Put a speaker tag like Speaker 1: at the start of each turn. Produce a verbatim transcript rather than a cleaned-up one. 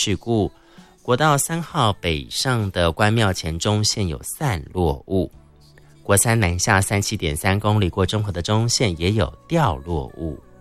Speaker 1: 事故。国道三号北上的关庙前中线有散落物，国三南下三七点三公里过中和的中线也有掉落物。